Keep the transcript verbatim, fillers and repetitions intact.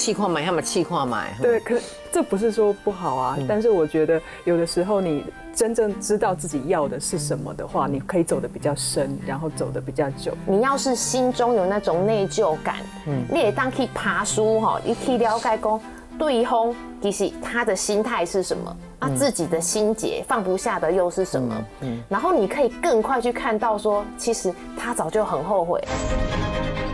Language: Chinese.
气矿买，他们气矿买。 对，可这不是说不好啊，但是我觉得有的时候你真正知道自己要的是什么的话，你可以走得比较深，然后走得比较久。 你要是心中有那种内疚感，嗯，你也当去爬书哈，你去了解讲对方其实他的心态是什么，啊，自己的心结放不下的又是什么，嗯，然后你可以更快去看到说，其实他早就很后悔。